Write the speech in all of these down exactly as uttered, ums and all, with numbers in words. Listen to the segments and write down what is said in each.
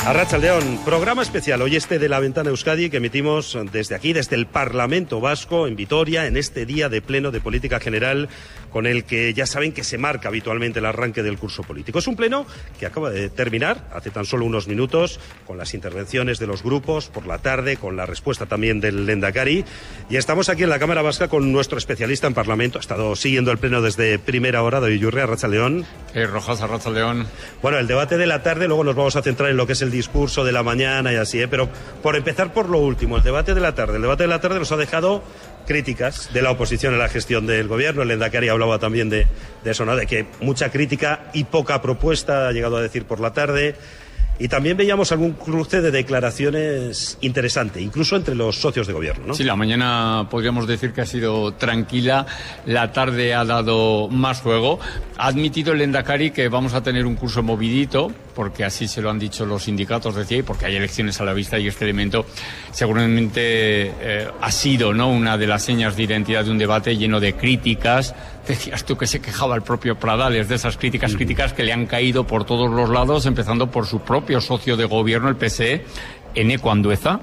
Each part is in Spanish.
Arratsaldeón, programa especial hoy este de La Ventana Euskadi que emitimos desde aquí, desde el Parlamento Vasco en Vitoria, en este día de pleno de política general con el que ya saben que se marca habitualmente el arranque del curso político. Es un pleno que acaba de terminar hace tan solo unos minutos con las intervenciones de los grupos por la tarde, con la respuesta también del Lehendakari, y estamos aquí en la Cámara Vasca con nuestro especialista en Parlamento. Ha estado siguiendo el pleno desde primera hora, David Yurre. Arratsaldeón. Eh, Rojas, Arratsaldeón. Bueno, el debate de la tarde, luego nos vamos a centrar en lo que es el discurso de la mañana y así, ¿eh? Pero por empezar por lo último, el debate de la tarde. El debate de la tarde nos ha dejado críticas de la oposición a la gestión del gobierno. El Lehendakari hablaba también de, de eso, ¿no? De que mucha crítica y poca propuesta, ha llegado a decir por la tarde. Y también veíamos algún cruce de declaraciones interesante, incluso entre los socios de gobierno, ¿no? Sí, la mañana podríamos decir que ha sido tranquila, la tarde ha dado más juego. Ha admitido el Lehendakari que vamos a tener un curso movidito, porque así se lo han dicho los sindicatos, decía, y porque hay elecciones a la vista, y este elemento seguramente eh, ha sido, ¿no?, una de las señas de identidad de un debate lleno de críticas. Decías tú que se quejaba el propio Pradales de esas críticas, críticas que le han caído por todos los lados, empezando por su propio socio de gobierno, el P S E, Eneko Andueza.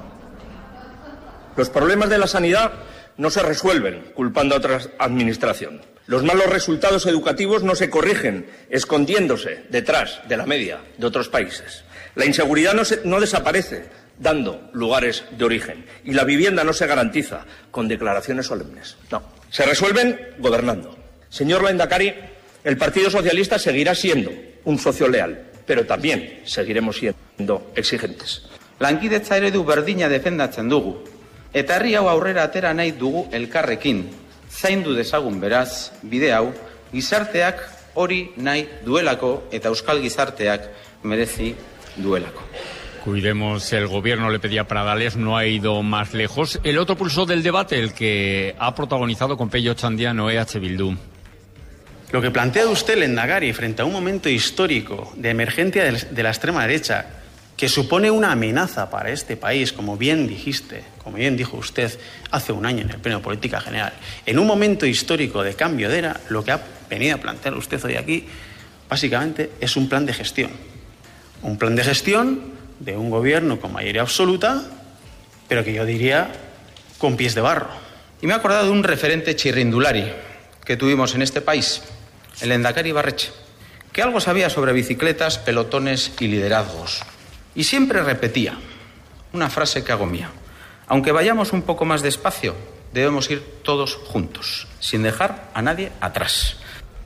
Los problemas de la sanidad no se resuelven culpando a otra administración. Los malos resultados educativos no se corrigen escondiéndose detrás de la media de otros países. La inseguridad no, se, no desaparece dando lugares de origen. Y la vivienda no se garantiza con declaraciones solemnes. No, se resuelven gobernando. Señor Lehendakari, el Partido Socialista seguirá siendo un socio leal, pero también seguiremos siendo exigentes. Lankidetza eredu berdina defendatzen dugu, eta herri hau aurrera atera nahi dugu elkarrekin. Zaindu dezagun beraz, bide hau, gizarteak hori nahi duelako eta euskal gizarteak merezi duelako. Cuidemos el gobierno, le pedía Pradales, no ha ido más lejos. El otro pulso del debate, el que ha protagonizado con Pello Chandiano, E H Bildu. Lo que plantea usted, Lehendakari, frente a un momento histórico de emergencia de la extrema derecha, que supone una amenaza para este país, como bien dijiste, como bien dijo usted hace un año en el Pleno de Política General, en un momento histórico de cambio de era, lo que ha venido a plantear usted hoy aquí, básicamente es un plan de gestión. Un plan de gestión de un gobierno con mayoría absoluta, pero que yo diría con pies de barro. Y me he acordado de un referente chirrindulari que tuvimos en este país, el Lehendakari Ibarretxe, que algo sabía sobre bicicletas, pelotones y liderazgos. Y siempre repetía una frase que hago mía: aunque vayamos un poco más despacio, debemos ir todos juntos, sin dejar a nadie atrás.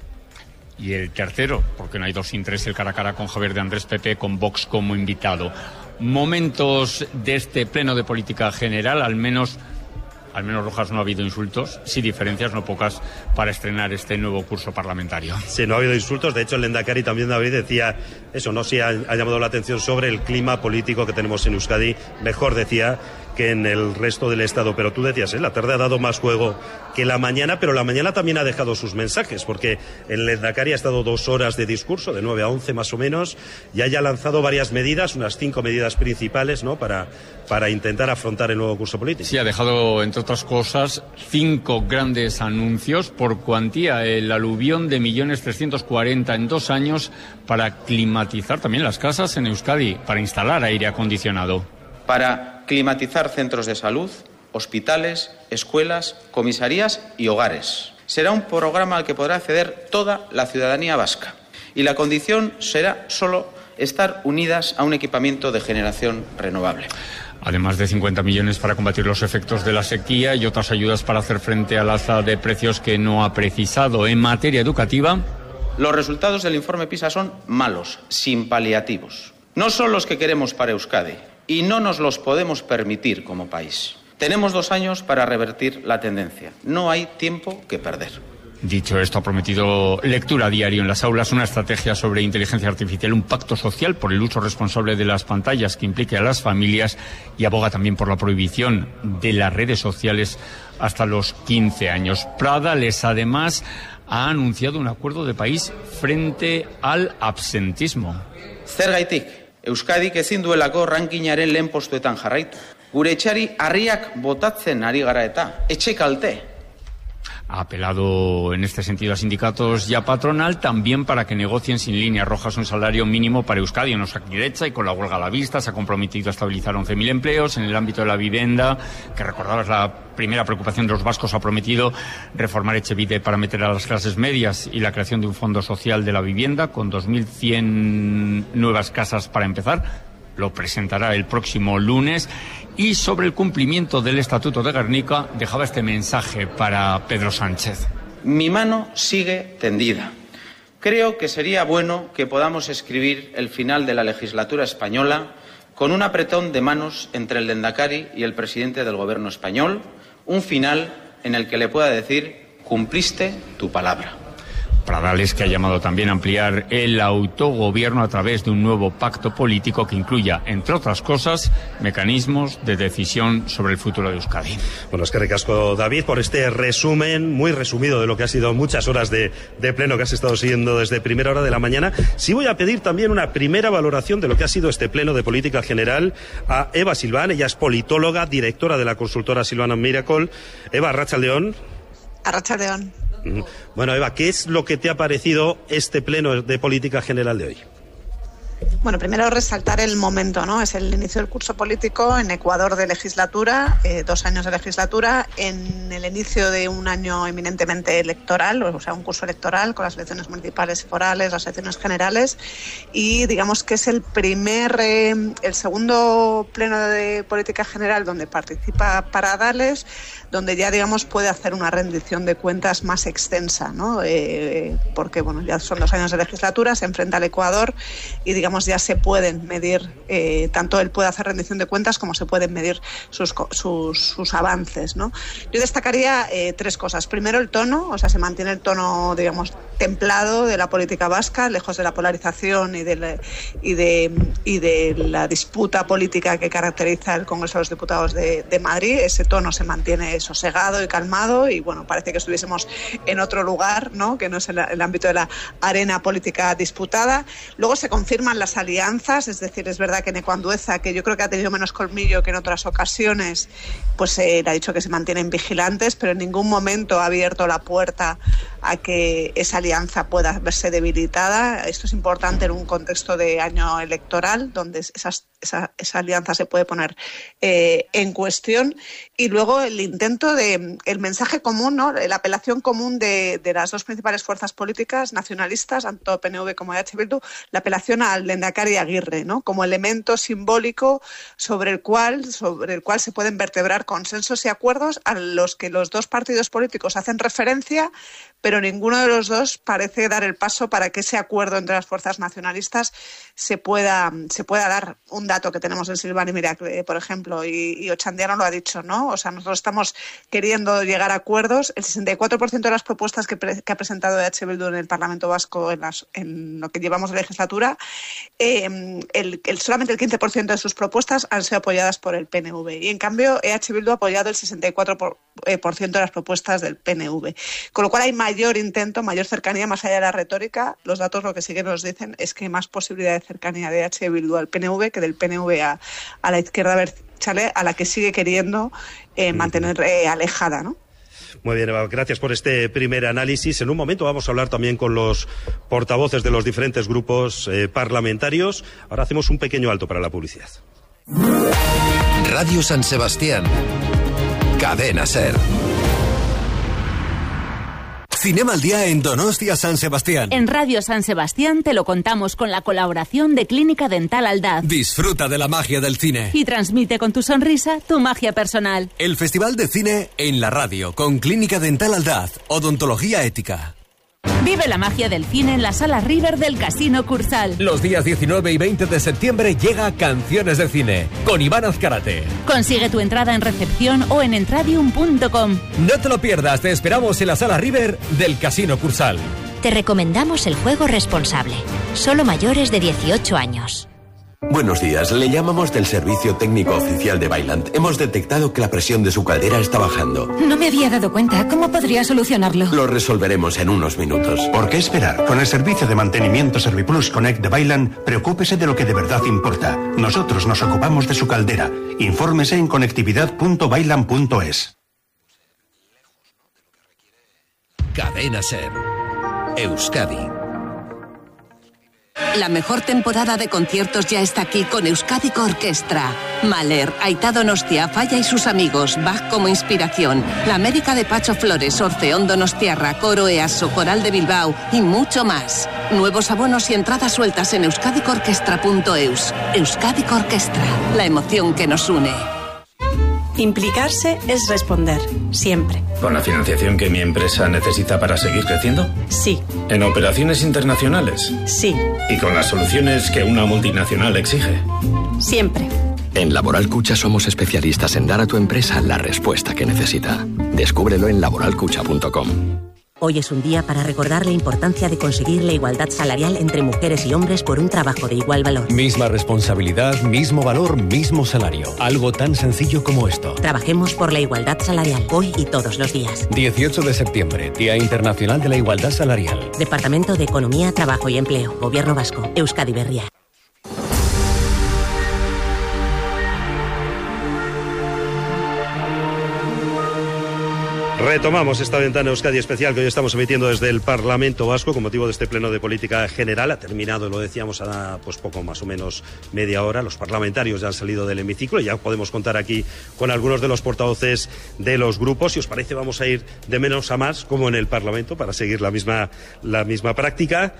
Y el tercero, porque no hay dos sin tres, el cara a cara con Javier de Andrés Pepe, con Vox como invitado. Momentos de este pleno de política general, al menos... Al menos, Rojas, no ha habido insultos, sí diferencias, no pocas, para estrenar este nuevo curso parlamentario. Sí, no ha habido insultos. De hecho, el Lehendakari también, David, decía eso, no sí ha, ha llamado la atención sobre el clima político que tenemos en Euskadi. Mejor, decía, que en el resto del Estado. Pero tú decías, ¿eh? La tarde ha dado más juego que la mañana, pero la mañana también ha dejado sus mensajes, porque el Lehendakari ha estado dos horas de discurso, de nueve a once más o menos, y haya lanzado varias medidas, unas cinco medidas principales, ¿no?, para, para intentar afrontar el nuevo curso político. Sí, ha dejado, entre otras cosas, cinco grandes anuncios por cuantía, el aluvión de millones trescientos cuarenta en dos años para climatizar también las casas en Euskadi, para instalar aire acondicionado. Para climatizar centros de salud, hospitales, escuelas, comisarías y hogares. Será un programa al que podrá acceder toda la ciudadanía vasca. Y la condición será solo estar unidas a un equipamiento de generación renovable. Además de cincuenta millones para combatir los efectos de la sequía y otras ayudas para hacer frente al alza de precios que no ha precisado. En materia educativa, los resultados del informe PISA son malos, sin paliativos. No son los que queremos para Euskadi y no nos los podemos permitir como país. Tenemos dos años para revertir la tendencia. No hay tiempo que perder. Dicho esto, ha prometido lectura a diario en las aulas, una estrategia sobre inteligencia artificial, un pacto social por el uso responsable de las pantallas que implique a las familias, y aboga también por la prohibición de las redes sociales hasta los quince años. Pradales, además, ha anunciado un acuerdo de país frente al absentismo. Zergaitik, Euskadik ezin duelako rankingaren lehen postuetan jarraitu. Gure etxari harriak botatzen ari gara eta etxe kalte. Ha apelado en este sentido a sindicatos y a patronal también para que negocien sin líneas rojas un salario mínimo para Euskadi en Osakidetza, y con la huelga a la vista se ha comprometido a estabilizar once mil empleos. En el ámbito de la vivienda, que recordabas la primera preocupación de los vascos, ha prometido reformar Etxebide para meter a las clases medias y la creación de un fondo social de la vivienda con dos mil cien nuevas casas para empezar. Lo presentará el próximo lunes. Y sobre el cumplimiento del Estatuto de Gernika dejaba este mensaje para Pedro Sánchez. Mi mano sigue tendida. Creo que sería bueno que podamos escribir el final de la legislatura española con un apretón de manos entre el Lehendakari y el presidente del Gobierno español, un final en el que le pueda decir: cumpliste tu palabra. Pradales, que ha llamado también a ampliar el autogobierno a través de un nuevo pacto político que incluya, entre otras cosas, mecanismos de decisión sobre el futuro de Euskadi. Bueno, es que ricasco, David, por este resumen muy resumido de lo que ha sido muchas horas de, de pleno que has estado siguiendo desde primera hora de la mañana. Sí voy a pedir también una primera valoración de lo que ha sido este pleno de política general a Eva Silván. Ella es politóloga, directora de la consultora Silván and Miracle. Eva, arratsaldeon. Arratsaldeon. Bueno, Eva, ¿qué es lo que te ha parecido este pleno de política general de hoy? Bueno, primero resaltar el momento, ¿no? Es el inicio del curso político en Ecuador de legislatura, eh, dos años de legislatura, en el inicio de un año eminentemente electoral, o sea, un curso electoral con las elecciones municipales y forales, las elecciones generales, y digamos que es el primer, eh, el segundo pleno de política general donde participa Pradales, donde ya, digamos, puede hacer una rendición de cuentas más extensa, ¿no? Eh, porque, bueno, ya son dos años de legislatura, se enfrenta al Ecuador y, digamos, ya se pueden medir, eh, tanto él puede hacer rendición de cuentas como se pueden medir sus, sus, sus avances, ¿no? Yo destacaría eh, tres cosas. Primero, el tono, o sea, se mantiene el tono, digamos, templado de la política vasca, lejos de la polarización y de la, y de, y de la disputa política que caracteriza el Congreso de los Diputados de, de Madrid. Ese tono se mantiene sosegado y calmado y, bueno, parece que estuviésemos en otro lugar, ¿no? Que no es el, el ámbito de la arena política disputada. Luego se confirman las alianzas, es decir, es verdad que Necoandueza, que yo creo que ha tenido menos colmillo que en otras ocasiones, pues eh, le ha dicho que se mantienen vigilantes, pero en ningún momento ha abierto la puerta a que esa alianza pueda verse debilitada. Esto es importante en un contexto de año electoral, donde esas, esa, esa alianza se puede poner eh, en cuestión. Y luego el intento de, el mensaje común, ¿no? La apelación común de, de las dos principales fuerzas políticas nacionalistas, tanto P N V como E H Bildu, la apelación al Lehendakari Aguirre, ¿no? Como elemento simbólico sobre el cual, sobre el cual se pueden vertebrar consensos y acuerdos a los que los dos partidos políticos hacen referencia, pero ninguno de los dos parece dar el paso para que ese acuerdo entre las fuerzas nacionalistas se pueda, se pueda dar. Un dato que tenemos en Silván y Miracle, por ejemplo, y, y Ochandiano lo ha dicho, ¿no? O sea, nosotros estamos queriendo llegar a acuerdos. El sesenta y cuatro por ciento de las propuestas que, pre, que ha presentado E H Bildu en el Parlamento Vasco en, las, en lo que llevamos de legislatura, eh, el, el, solamente el quince por ciento de sus propuestas han sido apoyadas por el P N V. Y, en cambio, E H Bildu ha apoyado el sesenta y cuatro por ciento de las propuestas del P N V. Con lo cual hay mayor intento, mayor cercanía, más allá de la retórica. Los datos lo que sí que nos dicen es que hay más posibilidad de cercanía de E H Bildu al P N V que del P N V a, a la izquierda abertzale, a la que sigue queriendo eh, mantener eh, alejada, ¿no? Muy bien, Eva, gracias por este primer análisis. En un momento vamos a hablar también con los portavoces de los diferentes grupos eh, parlamentarios. Ahora hacemos un pequeño alto para la publicidad. Radio San Sebastián, Cadena SER. Cinema al día en Donostia San Sebastián. En Radio San Sebastián te lo contamos con la colaboración de Clínica Dental Aldaz. Disfruta de la magia del cine. Y transmite con tu sonrisa tu magia personal. El Festival de Cine en la radio con Clínica Dental Aldaz. Odontología ética. Vive la magia del cine en la Sala River del Casino Cursal. Los días diecinueve y veinte de septiembre llega Canciones de Cine con Iván Azcárate. Consigue tu entrada en recepción o en entradium punto com. No te lo pierdas, te esperamos en la Sala River del Casino Cursal. Te recomendamos el juego responsable. Solo mayores de dieciocho años. Buenos días, le llamamos del Servicio Técnico Oficial de Vaillant. Hemos detectado que la presión de su caldera está bajando. No me había dado cuenta. ¿Cómo podría solucionarlo? Lo resolveremos en unos minutos. ¿Por qué esperar? Con el servicio de mantenimiento Serviplus Connect de Vaillant, preocúpese de lo que de verdad importa. Nosotros nos ocupamos de su caldera. Infórmese en conectividad punto vaillant punto es. Cadena Ser. Euskadi. La mejor temporada de conciertos ya está aquí con Euskadiko Orkestra. Mahler, Aitá Donostia, Falla y sus amigos, Bach como inspiración, La América de Pacho Flores, Orfeón Donostiarra, Coro Easo, Coral de Bilbao y mucho más. Nuevos abonos y entradas sueltas en euskadiko orkestra punto eus. Euskadiko Orkestra, la emoción que nos une. Implicarse es responder, siempre. ¿Con la financiación que mi empresa necesita para seguir creciendo? Sí. ¿En operaciones internacionales? Sí. ¿Y con las soluciones que una multinacional exige? Siempre. En Laboral Cucha somos especialistas en dar a tu empresa la respuesta que necesita. Descúbrelo en laboral cucha punto com. Hoy es un día para recordar la importancia de conseguir la igualdad salarial entre mujeres y hombres por un trabajo de igual valor. Misma responsabilidad, mismo valor, mismo salario. Algo tan sencillo como esto. Trabajemos por la igualdad salarial, hoy y todos los días. dieciocho de septiembre, Día Internacional de la Igualdad Salarial. Departamento de Economía, Trabajo y Empleo, Gobierno Vasco, Euskadi Berria. Retomamos esta ventana Euskadi especial que hoy estamos emitiendo desde el Parlamento Vasco con motivo de este pleno de política general. Ha terminado, lo decíamos, a pues poco más o menos media hora. Los parlamentarios ya han salido del hemiciclo y ya podemos contar aquí con algunos de los portavoces de los grupos. Si os parece, vamos a ir de menos a más, como en el Parlamento, para seguir la misma, la misma práctica.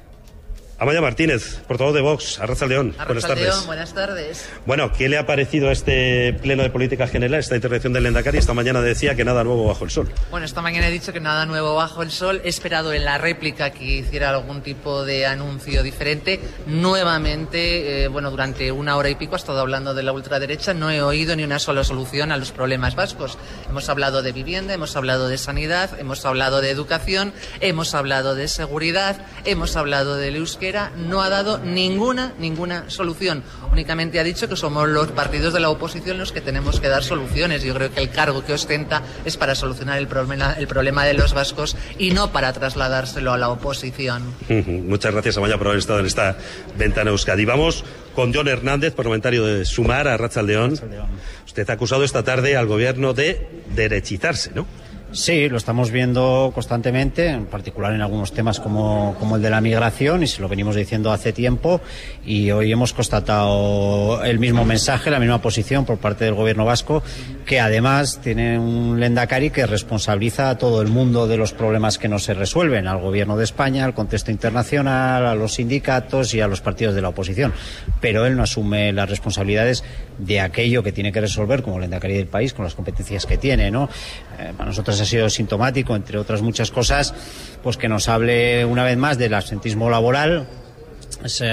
Amaya Martínez, portavoz de Vox, Arratsaldeon. Buenas tardes. Buenas tardes. Bueno, ¿qué le ha parecido a este pleno de política general, esta intervención del Lehendakari? Esta mañana decía que nada nuevo bajo el sol. Bueno, esta mañana he dicho que nada nuevo bajo el sol. He esperado en la réplica que hiciera algún tipo de anuncio diferente. Nuevamente, eh, bueno, durante una hora y pico ha estado hablando de la ultraderecha. No he oído ni una sola solución a los problemas vascos. Hemos hablado de vivienda, hemos hablado de sanidad, hemos hablado de educación, hemos hablado de seguridad, hemos hablado del euskera. No ha dado ninguna, ninguna solución. Únicamente ha dicho que somos los partidos de la oposición los que tenemos que dar soluciones. Yo creo que el cargo que ostenta es para solucionar el problema, el problema de los vascos y no para trasladárselo a la oposición. Muchas gracias, Amaya, por haber estado en esta ventana Euskadi. Vamos con Jon Hernández, parlamentario de Sumar, Arratsaldeon. Usted ha acusado esta tarde al gobierno de derechizarse, ¿no? Sí, lo estamos viendo constantemente, en particular en algunos temas como, como el de la migración, y se lo venimos diciendo hace tiempo, y hoy hemos constatado el mismo mensaje, la misma posición por parte del gobierno vasco, que además tiene un Lehendakari que responsabiliza a todo el mundo de los problemas que no se resuelven, al gobierno de España, al contexto internacional, a los sindicatos y a los partidos de la oposición, pero él no asume las responsabilidades de aquello que tiene que resolver como Lehendakari del país, con las competencias que tiene, ¿no? Eh, para nosotros ha sido sintomático, entre otras muchas cosas, pues que nos hable una vez más del absentismo laboral, ese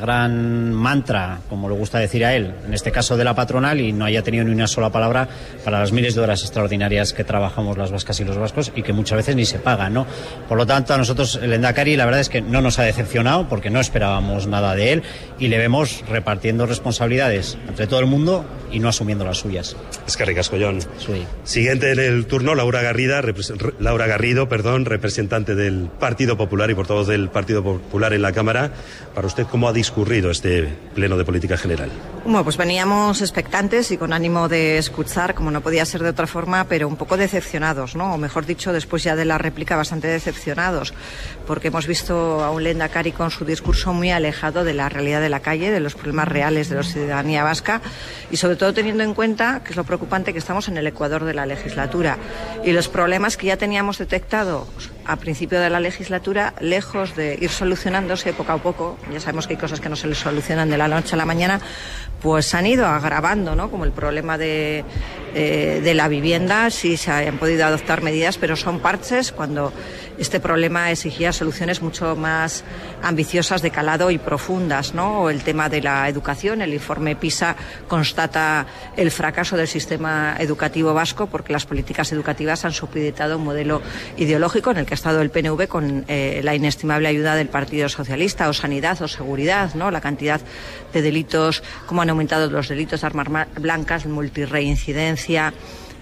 gran mantra, como le gusta decir a él, en este caso de la patronal, y no haya tenido ni una sola palabra para las miles de horas extraordinarias que trabajamos las vascas y los vascos y que muchas veces ni se pagan, ¿no? Por lo tanto, a nosotros el Lehendakari la verdad es que no nos ha decepcionado porque no esperábamos nada de él y le vemos repartiendo responsabilidades entre todo el mundo y no asumiendo las suyas. Es que ricasco, Jon. Sí. Siguiente en el turno, Laura Garrida, repres- Laura Garrido, perdón, representante del Partido Popular y portavoz del Partido Popular en la Cámara. Para usted, ¿cómo ha discurrido este pleno de política general? Bueno, pues veníamos expectantes y con ánimo de escuchar, como no podía ser de otra forma, pero un poco decepcionados, ¿no? O mejor dicho, después ya de la réplica, bastante decepcionados, porque hemos visto a un Lehendakari con su discurso muy alejado de la realidad de la calle, de los problemas reales de la ciudadanía vasca, y sobre todo teniendo en cuenta, que es lo preocupante, que estamos en el ecuador de la legislatura, y los problemas que ya teníamos detectados a principio de la legislatura, lejos de ir solucionándose poco a poco, ya sabemos que hay cosas que no se les solucionan de la noche a la mañana, pues han ido agravando, ¿no? Como el problema de, eh, de la vivienda, sí se han podido adoptar medidas, pero son parches cuando este problema exigía soluciones mucho más ambiciosas, de calado y profundas, ¿no? O el tema de la educación, el informe PISA constata el fracaso del sistema educativo vasco porque las políticas educativas han supeditado un modelo ideológico en el que ha estado el P N V con eh, la inestimable ayuda del Partido Socialista, o sanidad o seguridad, ¿no? La cantidad de delitos, cómo han aumentado los delitos de armas blancas, multirreincidencia,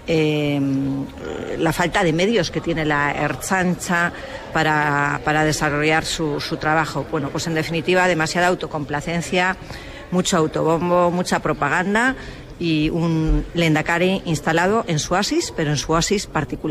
eh, la falta de medios que tiene la Ertzaintza para, para desarrollar su, su trabajo. Bueno, pues en definitiva, demasiada autocomplacencia, mucho autobombo, mucha propaganda y un Lehendakari instalado en su oasis, pero en su oasis particular.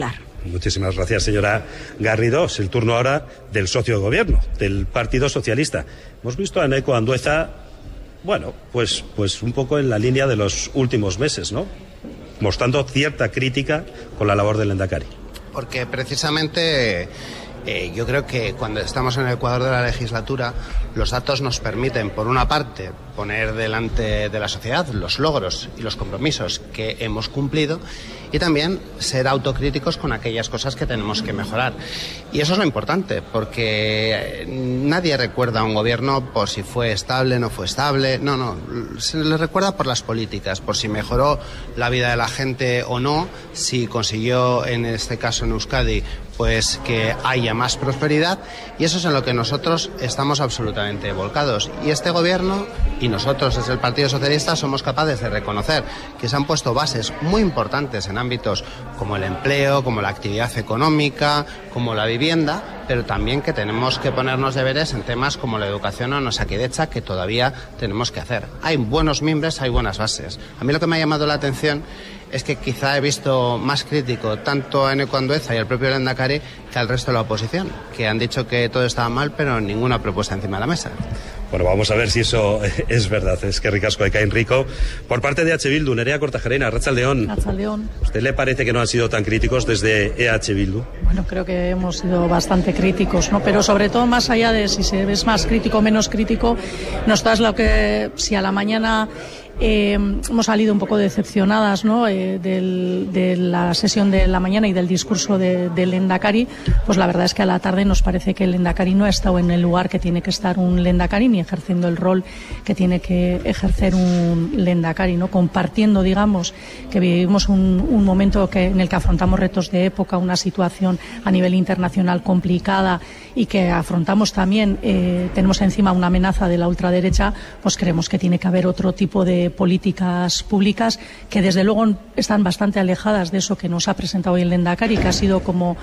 Muchísimas gracias, señora Garrido. Es el turno ahora del socio de gobierno, del Partido Socialista. Hemos visto a Eneko Andueza, bueno, pues, pues un poco en la línea de los últimos meses, ¿no? Mostrando cierta crítica con la labor del lehendakari. Porque precisamente eh, yo creo que cuando estamos en el ecuador de la legislatura, los datos nos permiten, por una parte, poner delante de la sociedad los logros y los compromisos que hemos cumplido y también ser autocríticos con aquellas cosas que tenemos que mejorar. Y eso es lo importante, porque nadie recuerda a un gobierno por si fue estable, no fue estable. No, no, se le recuerda por las políticas, por si mejoró la vida de la gente o no, si consiguió, en este caso en Euskadi, pues que haya más prosperidad, y eso es en lo que nosotros estamos absolutamente volcados. Y este gobierno y nosotros desde el Partido Socialista somos capaces de reconocer que se han puesto bases muy importantes en ámbitos como el empleo, como la actividad económica, como la vivienda, pero también que tenemos que ponernos deberes en temas como la educación o en Osakidetza, que todavía tenemos que hacer. Hay buenos mimbres, hay buenas bases. A mí lo que me ha llamado la atención es que quizá he visto más crítico tanto a Eneko Andueza y al propio lehendakari que al resto de la oposición, que han dicho que todo estaba mal, pero ninguna propuesta encima de la mesa. Bueno, vamos a ver si eso es verdad. Es que ricasco de Caín Rico. Por parte de H. Bildu, Nerea Kortajarena, Arratsaldeon. Arratsaldeon. ¿Usted le parece que no han sido tan críticos desde E H. Bildu? Bueno, creo que hemos sido bastante críticos, ¿no? Pero sobre todo, más allá de si se ves más crítico o menos crítico, nos das lo que si a la mañana Eh, hemos salido un poco decepcionadas, ¿no? eh, del, de la sesión de la mañana y del discurso de, del lehendakari, pues la verdad es que a la tarde nos parece que el lehendakari no ha estado en el lugar que tiene que estar un lehendakari, ni ejerciendo el rol que tiene que ejercer un lehendakari, ¿no? Compartiendo, digamos, que vivimos un, un momento que, en el que afrontamos retos de época, una situación a nivel internacional complicada y que afrontamos también, eh, tenemos encima una amenaza de la ultraderecha, pues creemos que tiene que haber otro tipo de políticas públicas que desde luego están bastante alejadas de eso que nos ha presentado hoy el lehendakari, que ha sido como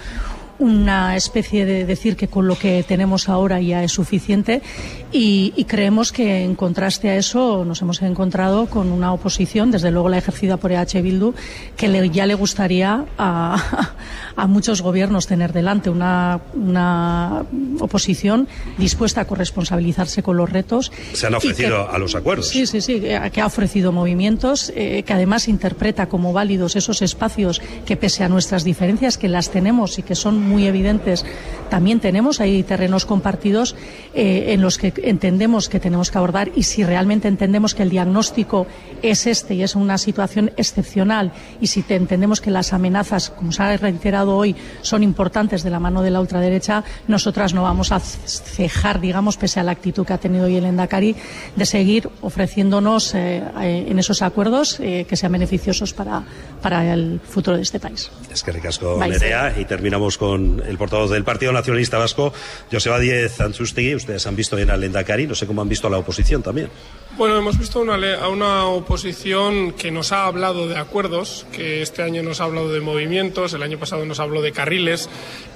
una especie de decir que con lo que tenemos ahora ya es suficiente, y, y creemos que en contraste a eso nos hemos encontrado con una oposición, desde luego la ejercida por E H. Bildu, que le, ya le gustaría a, a muchos gobiernos tener delante una, una oposición dispuesta a corresponsabilizarse con los retos. Se han ofrecido que, a los acuerdos. Sí, sí, sí, que ha ofrecido movimientos, eh, que además interpreta como válidos esos espacios que, pese a nuestras diferencias, que las tenemos y que son muy evidentes, también tenemos ahí terrenos compartidos eh, en los que entendemos que tenemos que abordar, y si realmente entendemos que el diagnóstico es este y es una situación excepcional, y si te entendemos que las amenazas, como se ha reiterado hoy, son importantes de la mano de la ultraderecha, nosotras no vamos a cejar, digamos, pese a la actitud que ha tenido hoy el lehendakari, de seguir ofreciéndonos eh, eh, en esos acuerdos eh, que sean beneficiosos para, para el futuro de este país. Es que ricasco, Nerea, y terminamos con el portavoz del Partido Nacionalista Vasco, Joseba Díez Antxustegi. Ustedes han visto bien al lehendakari, no sé cómo han visto a la oposición también. Bueno, hemos visto una, a una oposición que nos ha hablado de acuerdos, que este año nos ha hablado de movimientos, el año pasado nos habló de carriles,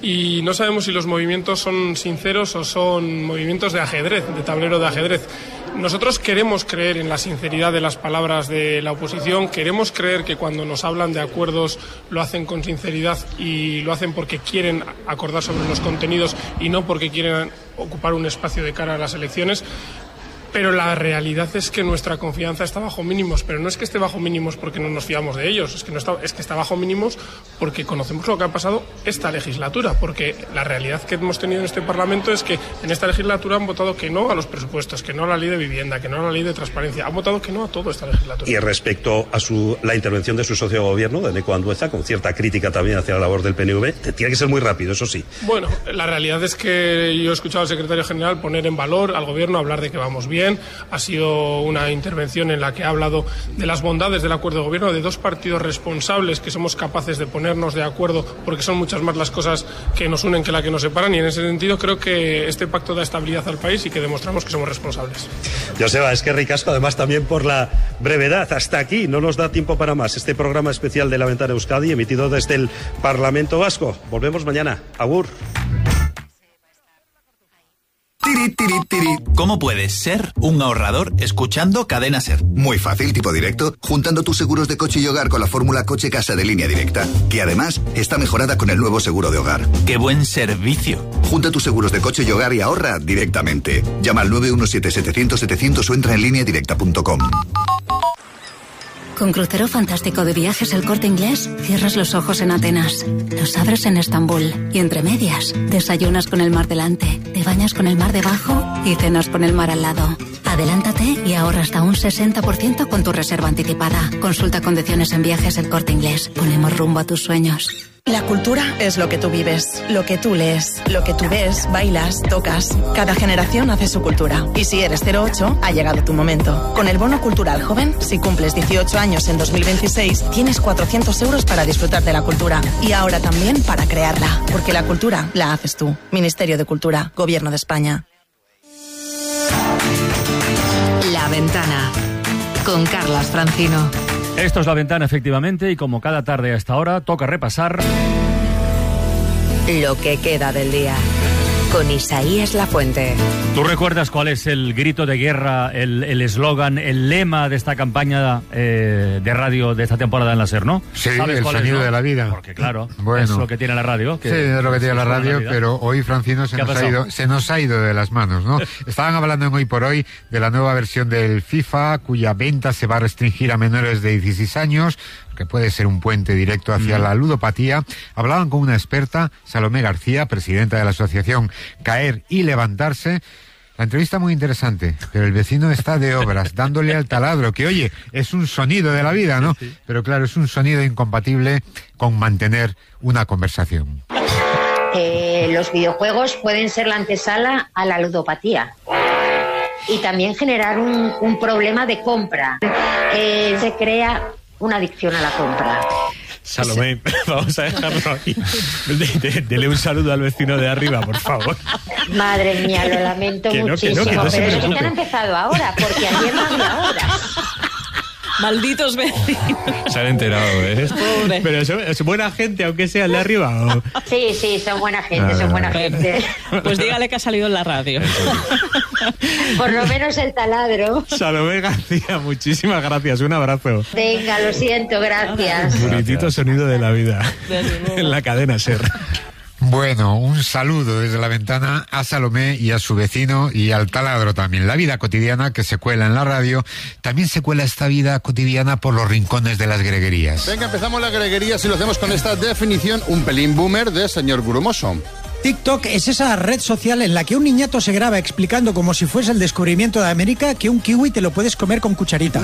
y no sabemos si los movimientos son sinceros o son movimientos de ajedrez, de tablero de ajedrez. Nosotros queremos creer en la sinceridad de las palabras de la oposición, queremos creer que cuando nos hablan de acuerdos lo hacen con sinceridad y lo hacen porque quieren acordar sobre los contenidos y no porque quieren ocupar un espacio de cara a las elecciones. Pero la realidad es que nuestra confianza está bajo mínimos, pero no es que esté bajo mínimos porque no nos fiamos de ellos, es que, no está, es que está bajo mínimos porque conocemos lo que ha pasado esta legislatura, porque la realidad que hemos tenido en este Parlamento es que en esta legislatura han votado que no a los presupuestos, que no a la ley de vivienda, que no a la ley de transparencia, han votado que no a todo esta legislatura. Y respecto a su, la intervención de su socio de gobierno, de Eneko Andueza, con cierta crítica también hacia la labor del P N V, tiene que ser muy rápido, eso sí. Bueno, la realidad es que yo he escuchado al secretario general poner en valor al gobierno, hablar de que vamos bien. Ha sido una intervención en la que ha hablado de las bondades del acuerdo de gobierno, de dos partidos responsables que somos capaces de ponernos de acuerdo, porque son muchas más las cosas que nos unen que las que nos separan, y en ese sentido creo que este pacto da estabilidad al país y que demostramos que somos responsables. Joseba, es que ricasco además también por la brevedad. Hasta aquí, no nos da tiempo para más. Este programa especial de La Ventana Euskadi, emitido desde el Parlamento Vasco. Volvemos mañana. Agur. Tiri, tiri, tiri. ¿Cómo puedes ser un ahorrador escuchando Cadena Ser? Muy fácil, tipo directo, juntando tus seguros de coche y hogar con la fórmula Coche Casa de Línea Directa, que además está mejorada con el nuevo seguro de hogar. ¡Qué buen servicio! Junta tus seguros de coche y hogar y ahorra directamente. Llama al nueve uno siete, setecientos, setecientos o entra en línea directa punto com. Con crucero fantástico de viajes El Corte Inglés, cierras los ojos en Atenas, los abres en Estambul y entre medias, desayunas con el mar delante, te bañas con el mar debajo y cenas con el mar al lado. Adelántate y ahorra hasta un sesenta por ciento con tu reserva anticipada. Consulta condiciones en Viajes El Corte Inglés. Ponemos rumbo a tus sueños. La cultura es lo que tú vives, lo que tú lees, lo que tú ves, bailas, tocas. Cada generación hace su cultura. Y si eres cero ocho, ha llegado tu momento. Con el Bono Cultural Joven, si cumples dieciocho años en dos mil veintiséis, tienes cuatrocientos euros para disfrutar de la cultura. Y ahora también para crearla. Porque la cultura la haces tú. Ministerio de Cultura, Gobierno de España. La Ventana, con Carlas Francino. Esto es La Ventana, efectivamente, y como cada tarde a esta hora, toca repasar lo que queda del día, con Isaías Lafuente. ¿Tú recuerdas cuál es el grito de guerra, el eslogan, el, el lema de esta campaña eh, de radio de esta temporada en la SER, no? Sí, el sonido es, ¿no? de la vida. Porque claro, bueno, es lo que tiene la radio. Que sí, es lo que tiene la radio, la pero hoy, Francino, se nos, ha ido, se nos ha ido de las manos, ¿no? Estaban hablando en Hoy por Hoy de la nueva versión del FIFA, cuya venta se va a restringir a menores de dieciséis años, que puede ser un puente directo hacia mm. la ludopatía. Hablaban con una experta, Salomé García, presidenta de la asociación Caer y Levantarse. La entrevista muy interesante, pero el vecino está de obras, dándole al taladro, que oye, es un sonido de la vida, ¿no? Sí, sí. Pero claro, es un sonido incompatible con mantener una conversación. Eh, los videojuegos pueden ser la antesala a la ludopatía y también generar un, un problema de compra. Eh, se crea una adicción a la compra. Salomé, vamos a dejarlo aquí. Dele un saludo al vecino de arriba, por favor. Madre mía, lo lamento que muchísimo, no, que no, que no pero es que han empezado ahora, porque ayer no había hora. Malditos vecinos. Se han enterado, ¿eh? Pobre. Pero ¿son, ¿es buena gente, aunque sea el de arriba? ¿O? Sí, sí, son buena gente, son buena gente. Pues dígale que ha salido en la radio. Por lo menos el taladro. Salomé García, muchísimas gracias, un abrazo. Venga, lo siento, gracias. Bonitito sonido de la vida. En la cadena SER. Bueno, un saludo desde La Ventana a Salomé y a su vecino y al taladro también. La vida cotidiana que se cuela en la radio, también se cuela esta vida cotidiana por los rincones de las greguerías. Venga, empezamos las greguerías y lo hacemos con esta definición un pelín boomer de señor Grumoso. TikTok es esa red social en la que un niñato se graba explicando como si fuese el descubrimiento de América que un kiwi te lo puedes comer con cucharita.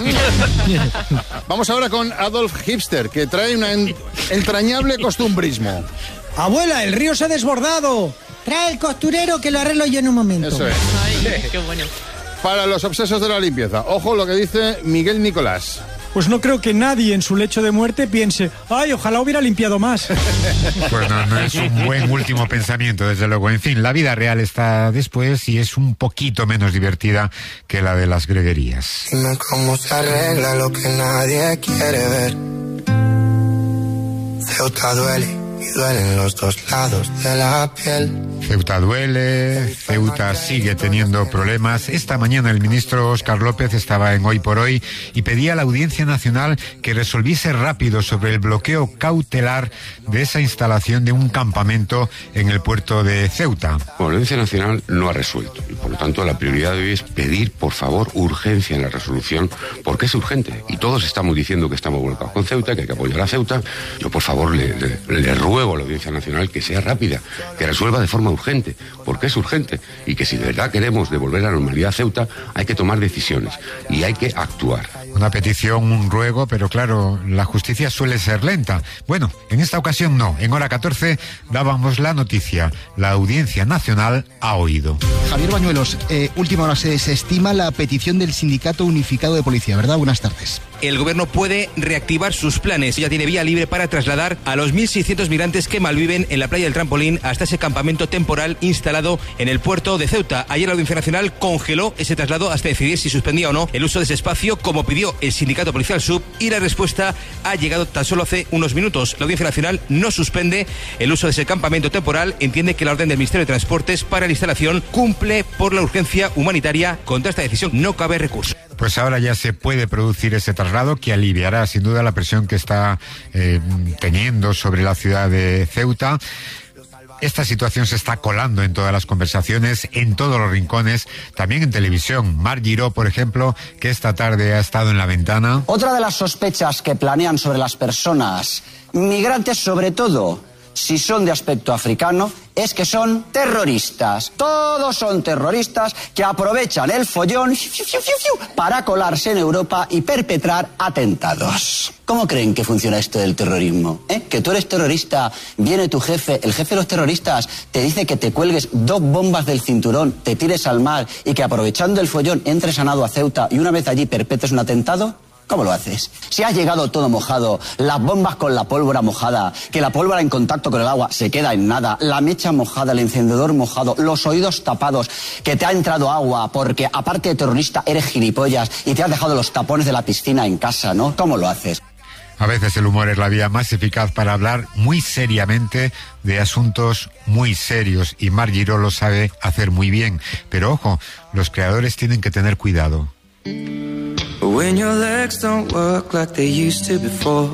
Vamos ahora con Adolf Hipster, que trae un entrañable costumbrismo. Abuela, el río se ha desbordado. Trae el costurero que lo arreglo yo en un momento. Eso es. Ay, qué bueno. Para los obsesos de la limpieza, ojo lo que dice Miguel Nicolás. Pues no creo que nadie en su lecho de muerte piense, ay, ojalá hubiera limpiado más. Pues no, no es un buen último pensamiento, desde luego. En fin, la vida real está después y es un poquito menos divertida que la de las greguerías. Dime cómo se arregla lo que nadie quiere ver. Ceuta duele. Y duelen los dos lados de la piel. Ceuta duele, Ceuta sigue teniendo problemas. Esta mañana el ministro Óscar López estaba en Hoy por Hoy y pedía a la Audiencia Nacional que resolviese rápido sobre el bloqueo cautelar de esa instalación de un campamento en el puerto de Ceuta. Bueno, la Audiencia Nacional no ha resuelto y por lo tanto la prioridad de hoy es pedir por favor urgencia en la resolución porque es urgente y todos estamos diciendo que estamos volcados con Ceuta, que hay que apoyar a Ceuta. Yo por favor le, le, le ruego a la Audiencia Nacional que sea rápida, que resuelva de forma urgente, porque es urgente, y que si de verdad queremos devolver la normalidad a Ceuta, hay que tomar decisiones y hay que actuar. Una petición, un ruego, pero claro, la justicia suele ser lenta. Bueno, en esta ocasión no. En hora catorce dábamos la noticia. La Audiencia Nacional ha oído. Javier Bañuelos, eh, última hora, se desestima la petición del Sindicato Unificado de Policía, ¿verdad? Buenas tardes. el gobierno puede reactivar sus planes. Ya tiene vía libre para trasladar a los mil seiscientos migrantes que malviven en la playa del Trampolín hasta ese campamento temporal instalado en el puerto de Ceuta. Ayer la Audiencia Nacional congeló ese traslado hasta decidir si suspendía o no el uso de ese espacio, como pidió el sindicato policial S U B, y la respuesta ha llegado tan solo hace unos minutos. La Audiencia Nacional no suspende el uso de ese campamento temporal, entiende que la orden del Ministerio de Transportes para la instalación cumple por la urgencia humanitaria. Contra esta decisión no cabe recurso. Pues ahora ya se puede producir ese traslado que aliviará sin duda la presión que está eh, teniendo sobre la ciudad de Ceuta. Esta situación se está colando en todas las conversaciones, en todos los rincones, también en televisión. Mar Giró, por ejemplo, que esta tarde ha estado en La Ventana. Otra de las sospechas que planean sobre las personas migrantes, sobre todo si son de aspecto africano, es que son terroristas. Todos son terroristas que aprovechan el follón para colarse en Europa y perpetrar atentados. ¿Cómo creen que funciona esto del terrorismo? ¿Eh? Que tú eres terrorista, viene tu jefe, el jefe de los terroristas, te dice que te cuelgues dos bombas del cinturón, te tires al mar y que aprovechando el follón entres a nado a Ceuta y una vez allí perpetres un atentado. ¿Cómo lo haces? Si has llegado todo mojado, las bombas con la pólvora mojada, que la pólvora en contacto con el agua se queda en nada, la mecha mojada, el encendedor mojado, los oídos tapados, que te ha entrado agua porque aparte de terrorista eres gilipollas y te has dejado los tapones de la piscina en casa, ¿no? ¿Cómo lo haces? A veces el humor es la vía más eficaz para hablar muy seriamente de asuntos muy serios, y Mar Giró lo sabe hacer muy bien. Pero ojo, los creadores tienen que tener cuidado. When your legs don't work like they used to before.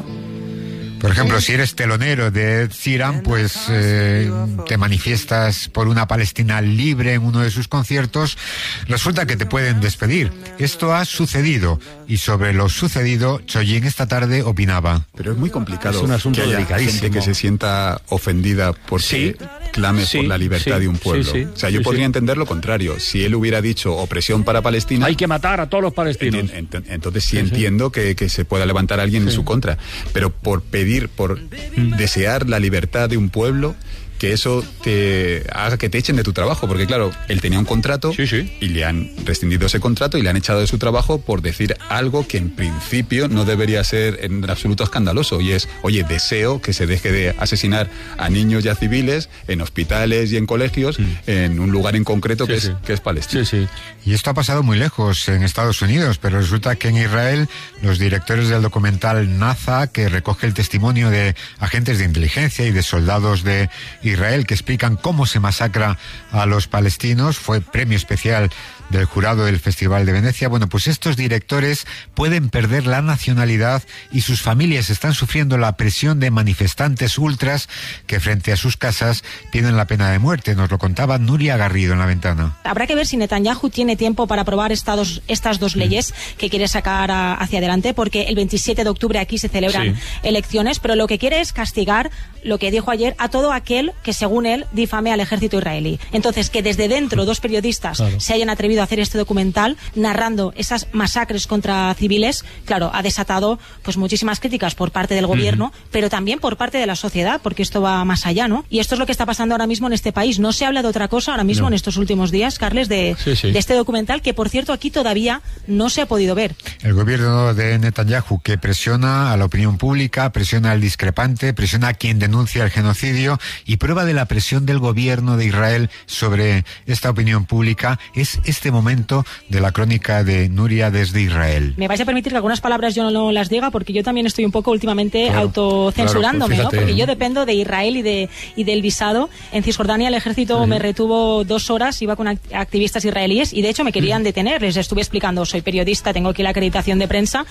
Por ejemplo, si eres telonero de Ed Sheeran, pues eh, te manifiestas por una Palestina libre en uno de sus conciertos, resulta que te pueden despedir. Esto ha sucedido, y sobre lo sucedido, Chollín esta tarde opinaba. Pero es muy complicado. Es un asunto que haya delicadísimo. gente que se sienta ofendida porque Sí. clame Sí, por la libertad sí, de un pueblo. sí, sí, o sea, yo sí, podría sí. entender lo contrario. Si él hubiera dicho opresión para Palestina... Hay que matar a todos los palestinos. En- en- entonces sí, Sí, sí. entiendo que, que se pueda levantar a alguien en Sí. su contra. Pero por pedir, por desear la libertad de un pueblo, que eso te haga que te echen de tu trabajo, porque claro, él tenía un contrato y le han rescindido ese contrato y le han echado de su trabajo por decir algo que en principio no debería ser en absoluto escandaloso, y es, oye, deseo que se deje de asesinar a niños y a civiles en hospitales y en colegios en un lugar en concreto que, Sí, es, sí. que es Palestina. Y esto ha pasado muy lejos en Estados Unidos, pero resulta que en Israel los directores del documental Naza, que recoge el testimonio de agentes de inteligencia y de soldados de Israel que explican cómo se masacra a los palestinos, fue premio especial del jurado del Festival de Venecia. Bueno, pues estos directores pueden perder la nacionalidad y sus familias están sufriendo la presión de manifestantes ultras que frente a sus casas piden la pena de muerte. Nos lo contaba Nuria Garrido en La Ventana. Habrá que ver si Netanyahu tiene tiempo para aprobar estas dos, estas dos leyes que quiere sacar a, hacia adelante, porque el veintisiete de octubre aquí se celebran Sí. elecciones, pero lo que quiere es castigar, lo que dijo ayer, a todo aquel que, según él, difame al ejército israelí. Entonces, que desde dentro dos periodistas Claro. se hayan atrevido a hacer este documental narrando esas masacres contra civiles, claro, ha desatado pues muchísimas críticas por parte del gobierno, Ujú. pero también por parte de la sociedad, porque esto va más allá, ¿no? Y esto es lo que está pasando ahora mismo en este país. No se habla de otra cosa ahora mismo No. en estos últimos días, Carles, de, Sí, sí. de este documental que, por cierto, aquí todavía no se ha podido ver. El gobierno de Netanyahu, que presiona a la opinión pública, presiona al discrepante, presiona a quien denuncia el genocidio, y prueba de la presión del gobierno de Israel sobre esta opinión pública es este momento de la crónica de Nuria desde Israel. Me vais a permitir que algunas palabras yo no las diga, porque yo también estoy un poco últimamente Claro, autocensurándome, claro, pues ¿no? fíjate. Porque yo dependo de Israel y de y del visado. En Cisjordania el ejército Ujú. me retuvo dos horas, iba con act- activistas israelíes y de hecho me querían detener. Les estuve explicando, soy periodista, tengo aquí la acreditación de prensa,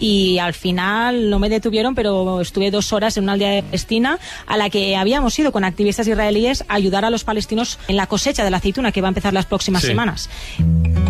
y al final no me detuvieron, pero estuve dos horas en una aldea de Palestina a la que habíamos ido con activistas israelíes a ayudar a los palestinos en la cosecha de la aceituna que va a empezar las próximas Sí. semanas.